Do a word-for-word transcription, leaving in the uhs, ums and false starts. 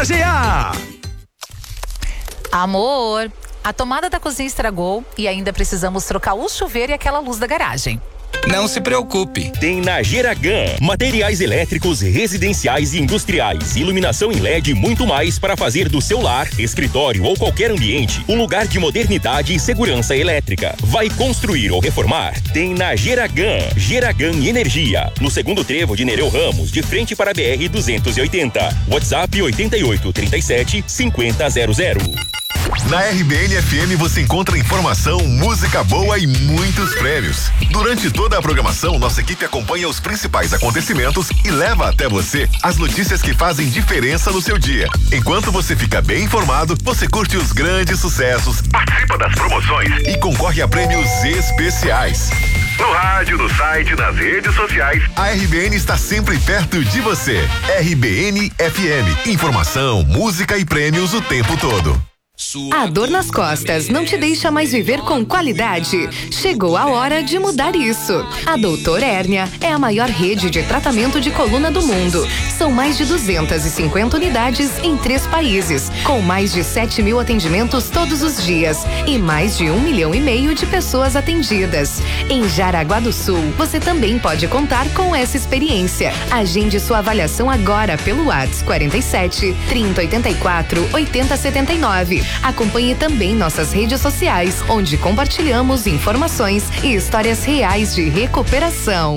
massagear. Amor, a tomada da cozinha estragou e ainda precisamos trocar o chuveiro e aquela luz da garagem. Não se preocupe. Tem na Geragan materiais elétricos residenciais e industriais, iluminação em L E D e muito mais para fazer do seu lar, escritório ou qualquer ambiente um lugar de modernidade e segurança elétrica. Vai construir ou reformar? Tem na Geragan. Geragan Energia, no segundo trevo de Nereu Ramos, de frente para a B R duzentos e oitenta. WhatsApp oito oito, três sete, cinco zero zero zero. Na R B N F M você encontra informação, música boa e muitos prêmios. Durante toda a programação, nossa equipe acompanha os principais acontecimentos e leva até você as notícias que fazem diferença no seu dia. Enquanto você fica bem informado, você curte os grandes sucessos, participa das promoções e concorre a prêmios especiais. No rádio, no site, nas redes sociais, a R B N está sempre perto de você. R B N F M, informação, música e prêmios o tempo todo. A dor nas costas não te deixa mais viver com qualidade? Chegou a hora de mudar isso. A Doutor Hérnia é a maior rede de tratamento de coluna do mundo. São mais de duzentas e cinquenta unidades em três países, com mais de sete mil atendimentos todos os dias e mais de um milhão e meio de pessoas atendidas. Em Jaraguá do Sul, você também pode contar com essa experiência. Agende sua avaliação agora pelo WhatsApp quarenta e sete, trinta, oitenta e quatro, oitenta, setenta e nove. Acompanhe também nossas redes sociais, onde compartilhamos informações e histórias reais de recuperação.